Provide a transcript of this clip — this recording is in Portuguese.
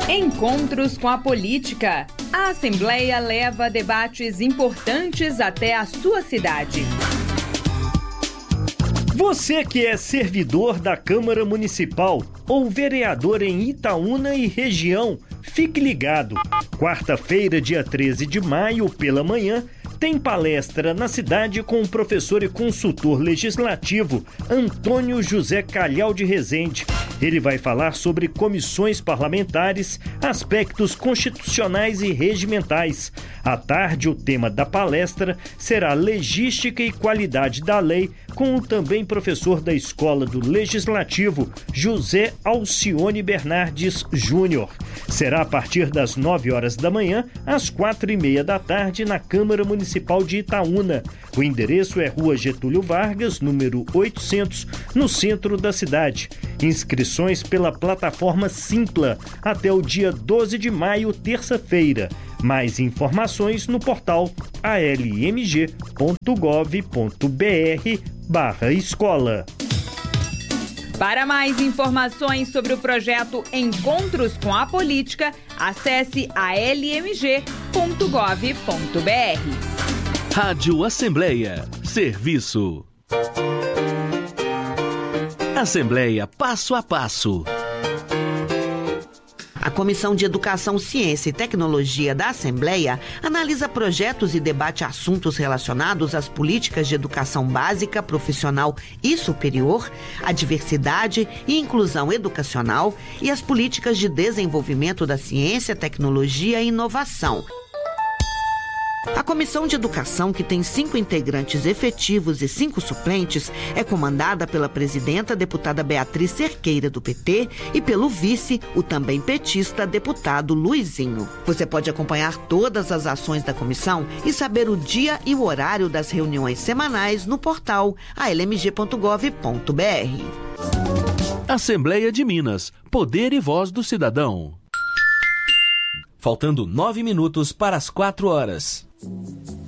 Encontros com a política. A Assembleia leva debates importantes até a sua cidade. Você que é servidor da Câmara Municipal ou vereador em Itaúna e região, fique ligado. Quarta-feira, dia 13 de maio, pela manhã, tem palestra na cidade com o professor e consultor legislativo Antônio José Calhau de Rezende. Ele vai falar sobre comissões parlamentares, aspectos constitucionais e regimentais. À tarde, o tema da palestra será Legística e Qualidade da Lei, com o também professor da Escola do Legislativo, José Alcione Bernardes Júnior. Será a partir das 9 horas da manhã, às 4h30 da tarde, na Câmara Municipal de Itaúna. O endereço é Rua Getúlio Vargas, número 800, no centro da cidade. Inscrições pela plataforma Simpla até o dia 12 de maio, terça-feira. Mais informações no portal almg.gov.br/escola. Para mais informações sobre o projeto Encontros com a Política, acesse almg.gov.br. Rádio Assembleia. Serviço. Assembleia Passo a Passo. A Comissão de Educação, Ciência e Tecnologia da Assembleia analisa projetos e debate assuntos relacionados às políticas de educação básica, profissional e superior, a diversidade e inclusão educacional e as políticas de desenvolvimento da ciência, tecnologia e inovação. A Comissão de Educação, que tem 5 integrantes efetivos e 5 suplentes, é comandada pela presidenta, deputada Beatriz Cerqueira, do PT, e pelo vice, o também petista, deputado Luizinho. Você pode acompanhar todas as ações da comissão e saber o dia e o horário das reuniões semanais no portal almg.gov.br. Assembleia de Minas. Poder e voz do cidadão. Faltando 9 minutos para as 4 horas.